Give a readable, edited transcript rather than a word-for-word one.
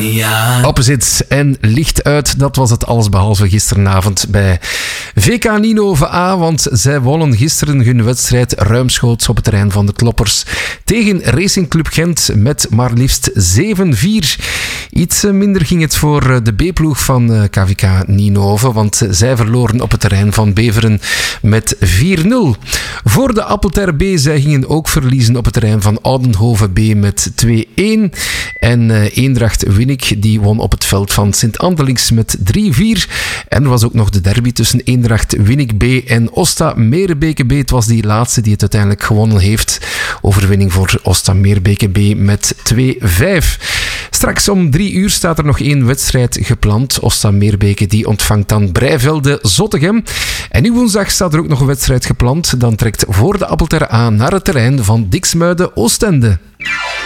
Opposite en licht uit, dat was het allesbehalve gisteravond bij VK Ninove A, want zij wonnen gisteren hun wedstrijd ruimschoots op het terrein van de Kloppers tegen Racing Club Gent met maar liefst 7-4. Iets minder ging het voor de B-ploeg van KVK Ninove, want zij verloren op het terrein van Beveren met 4-0. Voor de Appelter B, zij gingen ook verliezen op het terrein van Oudenhoven B met 2-1. En Eendracht Winnik, die won op het veld van Sint-Andelings met 3-4. En er was ook nog de derby tussen Eendracht Winnik B en Osta Meerbeke B. Het was die laatste die het uiteindelijk gewonnen heeft. Overwinning voor Osta Meerbeke B met 2-5. Straks om 3 uur staat er nog 1 wedstrijd gepland. Osta Meerbeke die ontvangt dan Breivelde Zottegem. En nu woensdag staat er ook nog een wedstrijd gepland. Dan trekt Voor de Appelter A naar het terrein van Diksmuide Oostende.